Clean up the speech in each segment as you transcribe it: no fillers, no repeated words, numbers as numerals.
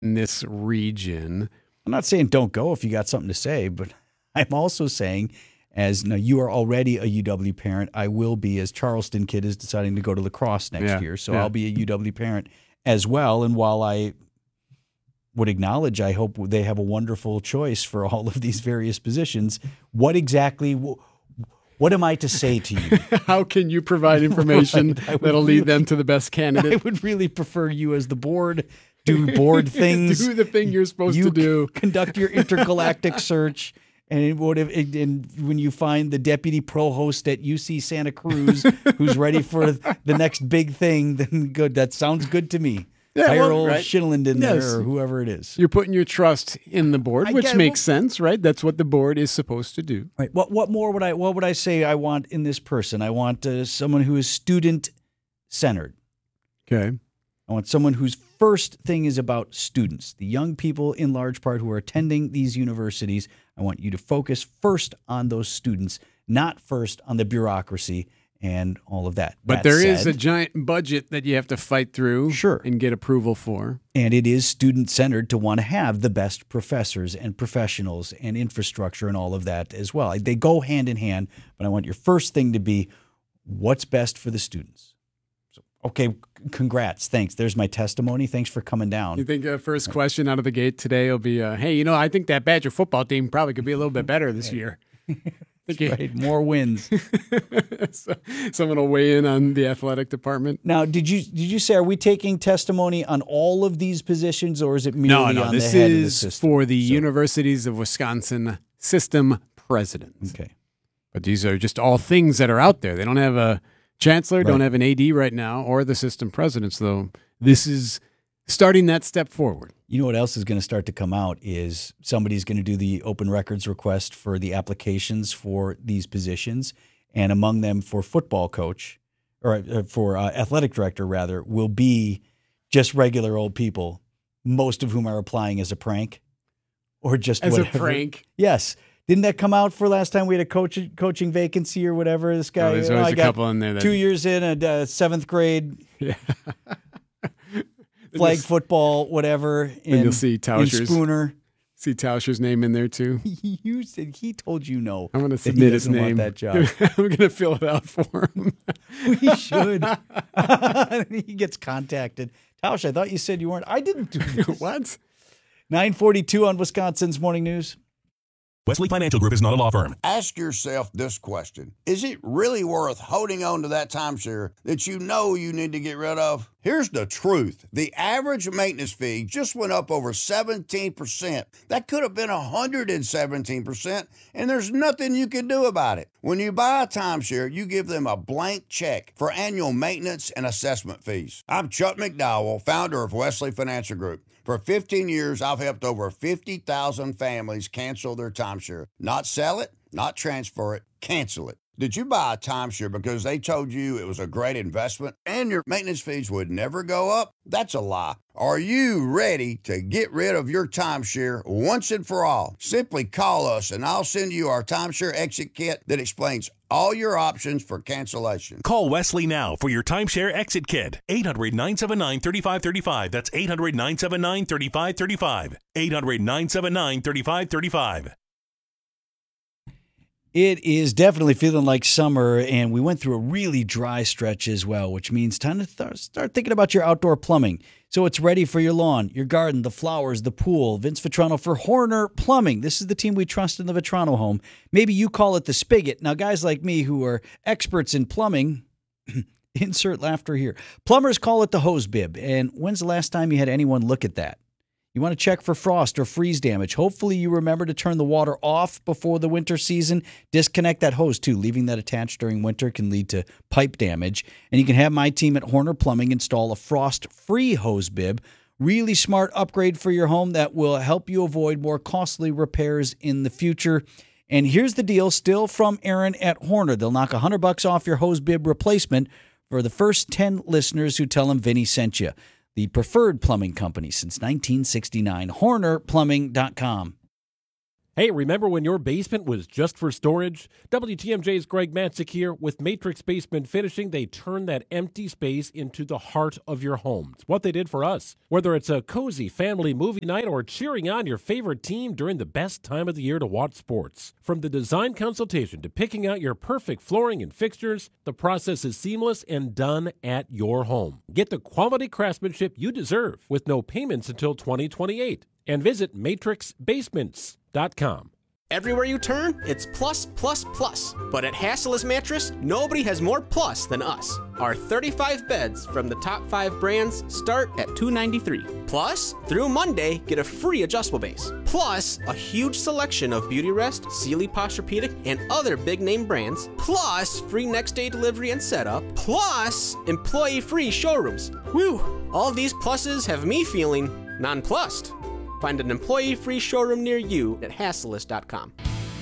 in this region. I'm not saying don't go if you got something to say, but I'm also saying, as now you are already a UW parent, I will be, as Charleston kid is deciding to go to lacrosse next year. So I'll be a UW parent as well. And while I would acknowledge, I hope they have a wonderful choice for all of these various positions, what am I to say to you? How can you provide information that'll lead them to the best candidate? I would really prefer you as the board do board things. Do the thing you're supposed to do. Conduct your intergalactic search. And when you find the deputy provost at UC Santa Cruz who's ready for the next big thing, then good. That sounds good to me. Yeah, hire old Schindlin in there or whoever it is. You're putting your trust in the board, which makes sense, right? That's what the board is supposed to do. Right. What would I say I want in this person? I want someone who is student centered. Okay. I want someone whose first thing is about students, the young people in large part who are attending these universities. I want you to focus first on those students, not first on the bureaucracy and all of that. But there is a giant budget that you have to fight through and get approval for. And it is student-centered to want to have the best professors and professionals and infrastructure and all of that as well. They go hand in hand, but I want your first thing to be what's best for the students. So, okay, congrats. Thanks. There's my testimony. Thanks for coming down. You think first question out of the gate today will be, hey, I think that Badger football team probably could be a little bit better this year. Right, more wins. So, someone will weigh in on the athletic department. Now, did you say, are we taking testimony on all of these positions, or is it merely on the head of the system? No, this is for the Universities of Wisconsin system presidents. Okay. But these are just all things that are out there. They don't have a chancellor, don't have an AD right now, or the system presidents, though. This is starting that step forward. You know what else is going to start to come out is somebody's going to do the open records request for the applications for these positions, and among them for football coach, or for athletic director, rather, will be just regular old people, most of whom are applying as a prank or just as whatever. A prank? Yes. Didn't that come out for last time we had a coaching vacancy or whatever? This guy, there's always a couple in there. 2 years in, seventh grade. Yeah. Flag football, whatever. And you'll see Tauscher's, Spooner. See Tauscher's name in there too. You said he told you no. I'm going to submit his name. That job. I'm going to fill it out for him. We should. He gets contacted. Tausch, I thought you said you weren't. I didn't do this. What? 9:42 on Wisconsin's Morning News. Wesley Financial Group is not a law firm. Ask yourself this question. Is it really worth holding on to that timeshare that you know you need to get rid of? Here's the truth. The average maintenance fee just went up over 17%. That could have been 117%, and there's nothing you can do about it. When you buy a timeshare, you give them a blank check for annual maintenance and assessment fees. I'm Chuck McDowell, founder of Wesley Financial Group. For 15 years, I've helped over 50,000 families cancel their timeshare. Not sell it, not transfer it, cancel it. Did you buy a timeshare because they told you it was a great investment and your maintenance fees would never go up? That's a lie. Are you ready to get rid of your timeshare once and for all? Simply call us and I'll send you our timeshare exit kit that explains all your options for cancellation. Call Wesley now for your timeshare exit kit. 800-979-3535. That's 800-979-3535. 800-979-3535. It is definitely feeling like summer, and we went through a really dry stretch as well, which means time to start thinking about your outdoor plumbing. So it's ready for your lawn, your garden, the flowers, the pool. Vince Vitrano for Horner Plumbing. This is the team we trust in the Vitrano home. Maybe you call it the spigot. Now, guys like me who are experts in plumbing, insert laughter here. Plumbers call it the hose bib. And when's the last time you had anyone look at that? You want to check for frost or freeze damage. Hopefully you remember to turn the water off before the winter season. Disconnect that hose too. Leaving that attached during winter can lead to pipe damage. And you can have my team at Horner Plumbing install a frost-free hose bib. Really smart upgrade for your home that will help you avoid more costly repairs in the future. And here's the deal, still from Aaron at Horner. They'll knock $100 off your hose bib replacement for the first 10 listeners who tell them Vinny sent you. The preferred plumbing company since 1969, HornerPlumbing.com. Hey, remember when your basement was just for storage? WTMJ's Greg Matzik here. With Matrix Basement Finishing, they turn that empty space into the heart of your home. It's what they did for us. Whether it's a cozy family movie night or cheering on your favorite team during the best time of the year to watch sports. From the design consultation to picking out your perfect flooring and fixtures, the process is seamless and done at your home. Get the quality craftsmanship you deserve with no payments until 2028. And visit matrixbasements.com. Everywhere you turn, it's plus, plus, plus. But at Hassela's Mattress, nobody has more plus than us. Our 35 beds from the top 5 brands start at $293. Plus, through Monday, get a free adjustable base. Plus, a huge selection of Beautyrest, Sealy Posturepedic, and other big-name brands. Plus, free next-day delivery and setup. Plus, employee-free showrooms. Whew! All these pluses have me feeling nonplussed. Find an employee-free showroom near you at Hasselas.com.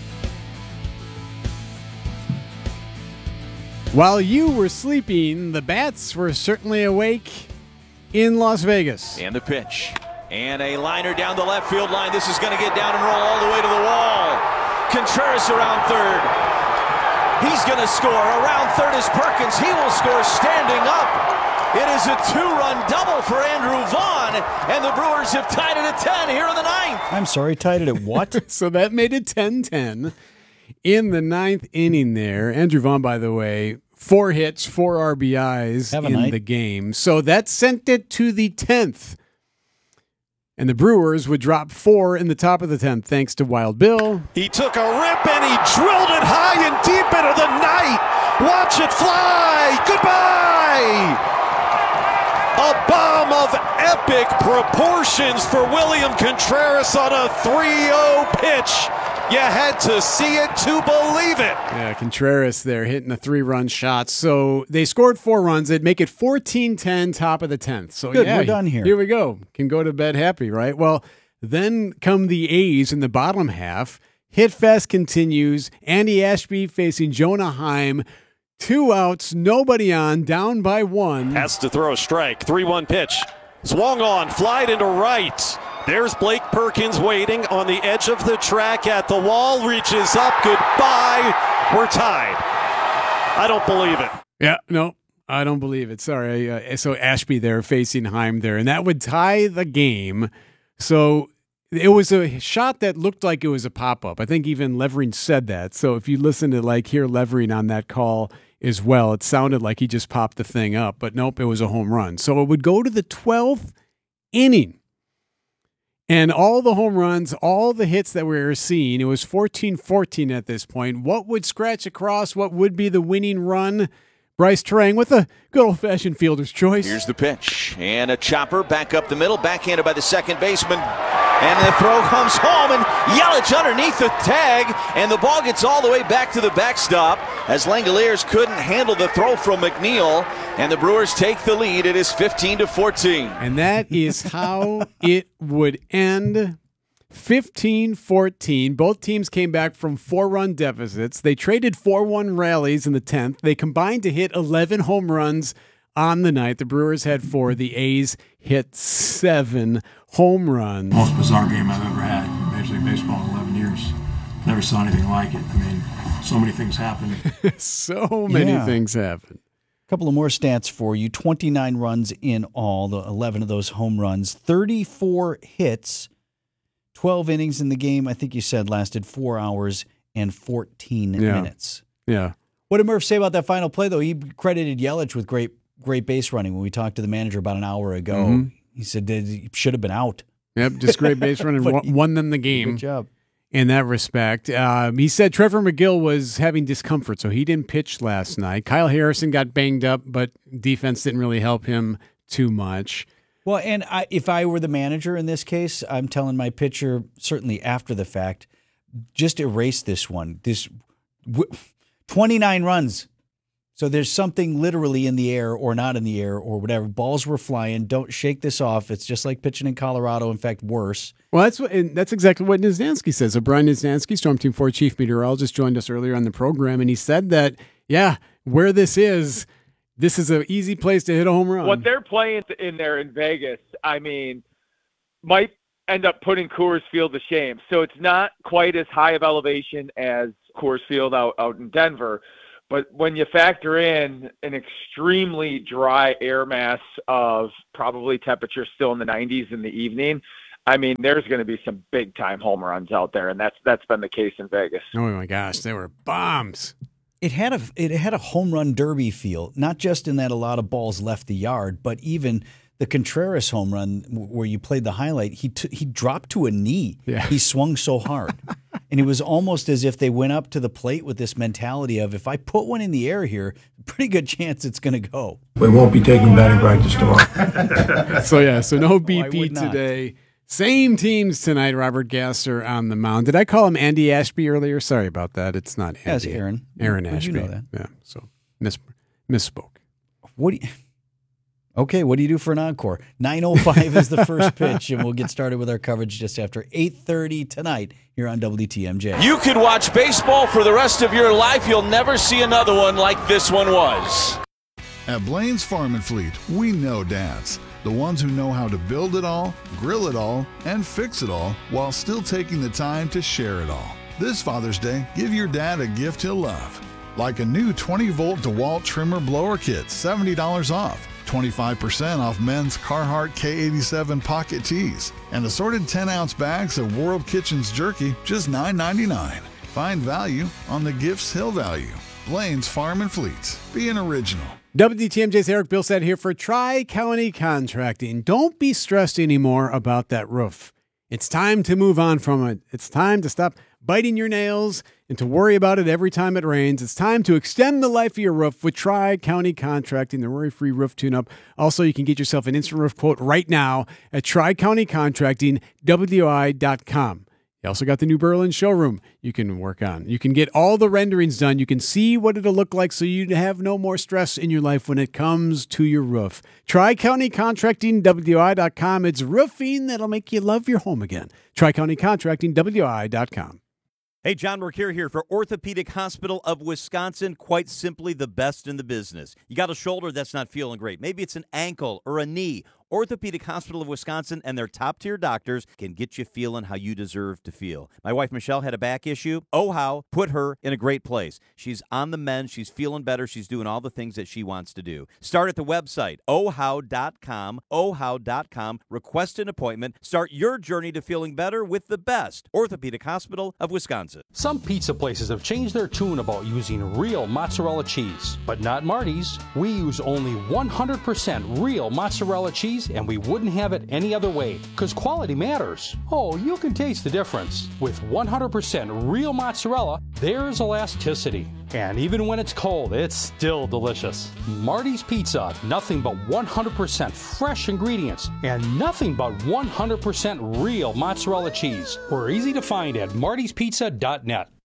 While you were sleeping, the Bats were certainly awake in Las Vegas. And the pitch. And a liner down the left field line. This is going to get down and roll all the way to the wall. Contreras around third. He's going to score. Around third is Perkins. He will score standing up. It is a 2-run double for Andrew Vaughn, and the Brewers have tied it at 10 here in the ninth. I'm sorry, tied it at what? So that made it 10-10 in the ninth inning there. Andrew Vaughn, by the way, 4 hits, 4 RBIs in the game. So that sent it to the 10th. And the Brewers would drop 4 in the top of the 10th thanks to Wild Bill. He took a rip and he drilled it high and deep into the night. Watch it fly. Goodbye. A bomb of epic proportions for William Contreras on a 3-0 pitch. You had to see it to believe it. Yeah, Contreras there hitting a 3-run shot. So they scored 4 runs. They'd make it 14-10, top of the 10th. So good, yeah, we're done here. Here we go. Can go to bed happy, right? Well, then come the A's in the bottom half. Hit fest continues. Andy Ashby facing Jonah Heim. 2 outs, nobody on, down by 1. Has to throw a strike. 3-1 pitch. Swung on, flied into right. There's Blake Perkins waiting on the edge of the track at the wall. Reaches up. Goodbye. We're tied. I don't believe it. Yeah, no, I don't believe it. Sorry. So Ashby there facing Heim there, and that would tie the game. So it was a shot that looked like it was a pop-up. I think even Levering said that. So if you listen to hear Levering on that call as well, it sounded like he just popped the thing up. But nope, it was a home run. So it would go to the 12th inning. And all the home runs, all the hits that we were seeing, it was 14-14 at this point. What would scratch across? What would be the winning run? Bryce Terang with a good old-fashioned fielder's choice. Here's the pitch. And a chopper back up the middle, backhanded by the second baseman. And the throw comes home, and Yelich underneath the tag, and the ball gets all the way back to the backstop as Langoliers couldn't handle the throw from McNeil, and the Brewers take the lead. It is 15-14. And that is how it would end. 15-14. Both teams came back from 4-run deficits. They traded 4-1 rallies in the 10th. They combined to hit 11 home runs on the night. The Brewers had 4. The A's hit 7 home runs. Most bizarre game I've ever had in Major League Baseball in 11 years. Never saw anything like it. I mean, so many things happened. So many things happened. A couple of more stats for you. 29 runs in all, the 11 of those home runs. 34 hits. 12 innings in the game, I think you said, lasted 4 hours and 14 minutes. Yeah. What did Murph say about that final play, though? He credited Yelich with great base running. When we talked to the manager about an hour ago, he said he should have been out. Yep, just great base running, won them the game. Good job. In that respect. He said Trevor McGill was having discomfort, so he didn't pitch last night. Kyle Harrison got banged up, but defense didn't really help him too much. Well, and if I were the manager in this case, I'm telling my pitcher, certainly after the fact, just erase this one. 29 runs. So there's something literally in the air or not in the air or whatever. Balls were flying. Don't shake this off. It's just like pitching in Colorado. In fact, worse. Well, that's exactly what Niznansky says. So Brian Niznansky, Storm Team 4 chief meteorologist, joined us earlier on the program, and he said that, where this is an easy place to hit a home run. What they're playing in there in Vegas, I mean, might end up putting Coors Field to shame. So it's not quite as high of elevation as Coors Field out in Denver. But when you factor in an extremely dry air mass of probably temperature still in the 90s in the evening, I mean, there's going to be some big-time home runs out there, and that's been the case in Vegas. Oh, my gosh, they were bombs. It had a home run derby feel, not just in that a lot of balls left the yard, but even the Contreras home run where you played the highlight, he dropped to a knee. Yeah. He swung so hard. And it was almost as if they went up to the plate with this mentality of, if I put one in the air here, pretty good chance it's going to go. We won't be taking batting practice tomorrow. So no BP today. Same teams tonight. Robert Gasser on the mound. Did I call him Andy Ashby earlier? Sorry about that. It's not Andy. Yes, Aaron. Aaron Ashby. Ashby. You know that. Yeah. So misspoke. Okay, what do you do for an encore? 9:05 is the first pitch, and we'll get started with our coverage just after 8:30 tonight here on WTMJ. You could watch baseball for the rest of your life. You'll never see another one like this one was. At Blaine's Farm and Fleet, we know dads. The ones who know how to build it all, grill it all, and fix it all while still taking the time to share it all. This Father's Day, give your dad a gift he'll love. Like a new 20-volt DeWalt trimmer blower kit, $70 off. 25% off men's Carhartt K87 pocket tees. And assorted 10-ounce bags of World Kitchens jerky, just $9.99. Find value on the gifts he'll value. Blaine's Farm and Fleet. Be an original. WTMJ's Eric Bilstead here for Tri-County Contracting. Don't be stressed anymore about that roof. It's time to move on from it. It's time to stop biting your nails and to worry about it every time it rains. It's time to extend the life of your roof with Tri-County Contracting, the worry-free roof tune-up. Also, you can get yourself an instant roof quote right now at TriCountyContractingWI.com. You also got the new Berlin showroom you can work on. You can get all the renderings done. You can see what it'll look like so you have no more stress in your life when it comes to your roof. TriCountyContractingWI.com. It's roofing that'll make you love your home again. TriCountyContractingWI.com. Hey, John Mercure here for Orthopedic Hospital of Wisconsin. Quite simply the best in the business. You got a shoulder that's not feeling great. Maybe it's an ankle or a knee. Orthopedic Hospital of Wisconsin and their top-tier doctors can get you feeling how you deserve to feel. My wife, Michelle, had a back issue. OHOW put her in a great place. She's on the mend. She's feeling better. She's doing all the things that she wants to do. Start at the website, OHOW.com, OHOW.com. Request an appointment. Start your journey to feeling better with the best. Orthopedic Hospital of Wisconsin. Some pizza places have changed their tune about using real mozzarella cheese, but not Marty's. We use only 100% real mozzarella cheese, and we wouldn't have it any other way, because quality matters. Oh, you can taste the difference. With 100% real mozzarella, there's elasticity. And even when it's cold, it's still delicious. Marty's Pizza, nothing but 100% fresh ingredients and nothing but 100% real mozzarella cheese. We're easy to find at martyspizza.net.